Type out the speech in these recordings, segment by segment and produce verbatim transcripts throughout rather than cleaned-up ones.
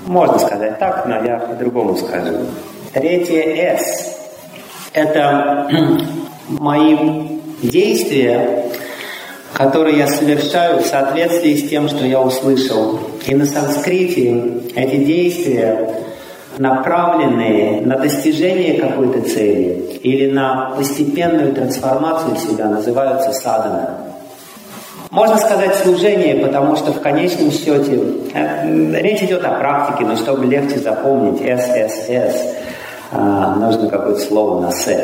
Можно сказать так, но я по-другому скажу. Третье «С» – это мои действия, которые я совершаю в соответствии с тем, что я услышал. И на санскрите эти действия, направленные на достижение какой-то цели или на постепенную трансформацию себя, называются садхана. Можно сказать служение, потому что в конечном счете э, речь идет о практике, но чтобы легче запомнить «С», «С», «С», э, нужно какое-то слово на «С».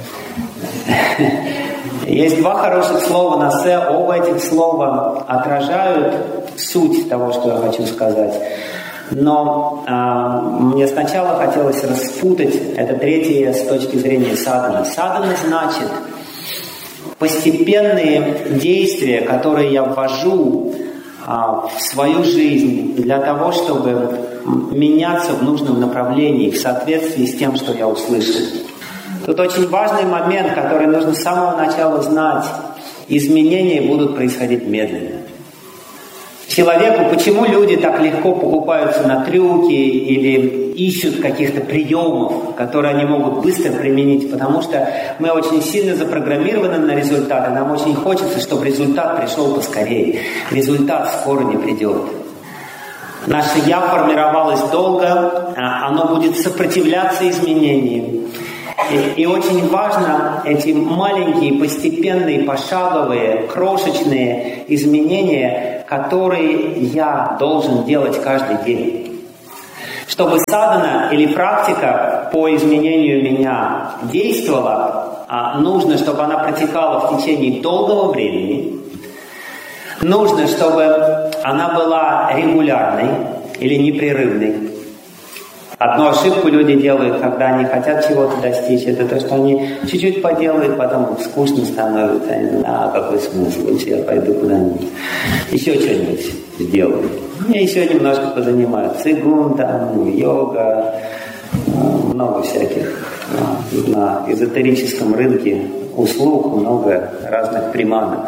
Есть два хороших слова на «С», оба этих слова отражают суть того, что я хочу сказать. Но э, мне сначала хотелось распутать это третье с точки зрения садханы. Садхана значит постепенные действия, которые я ввожу а, в свою жизнь для того, чтобы меняться в нужном направлении, в соответствии с тем, что я услышал. Тут очень важный момент, который нужно с самого начала знать. Изменения будут происходить медленно. Человеку, почему люди так легко покупаются на трюки или ищут каких-то приемов, которые они могут быстро применить? Потому что мы очень сильно запрограммированы на результат, и нам очень хочется, чтобы результат пришел поскорее. Результат скоро не придет. Наше «я» формировалось долго, оно будет сопротивляться изменениям. И, и очень важно эти маленькие, постепенные, пошаговые, крошечные изменения, которые я должен делать каждый день. Чтобы садхана или практика по изменению меня действовала, нужно, чтобы она протекала в течение долгого времени. Нужно, чтобы она была регулярной или непрерывной. Одну ошибку люди делают, когда они хотят чего-то достичь, это то, что они чуть-чуть поделают, потом скучно становится. Они, а, какой смысл, лучше я пойду куда-нибудь. Еще что-нибудь сделаю. Я еще немножко позанимаюсь. Цигун, там, йога, много всяких. На эзотерическом рынке услуг много разных приманок.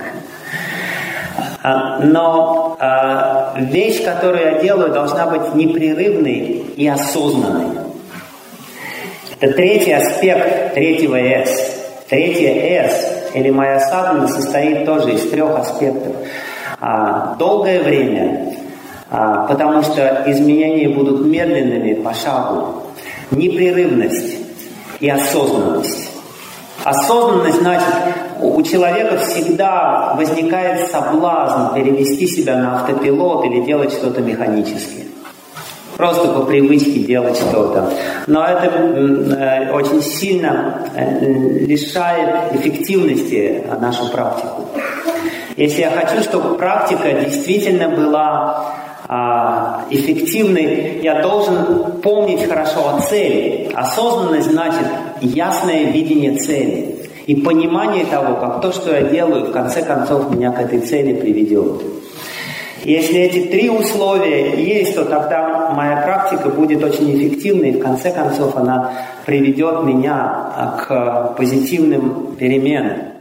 Но э, вещь, которую я делаю, должна быть непрерывной и осознанной. Это третий аспект третьего «С». Третье «С» или моя садхана состоит тоже из трех аспектов. А, долгое время, а, потому что изменения будут медленными по шагу. Непрерывность и осознанность. Осознанность значит, у человека всегда возникает соблазн перевести себя на автопилот или делать что-то механически. Просто по привычке делать что-то. Но это э, очень сильно э, лишает эффективности нашу практику. Если я хочу, чтобы практика действительно была э, эффективной, я должен помнить хорошо о цели. Осознанность значит ясное видение цели. И понимание того, как то, что я делаю, в конце концов меня к этой цели приведет. Если эти три условия есть, то тогда моя практика будет очень эффективной, и в конце концов она приведет меня к позитивным переменам.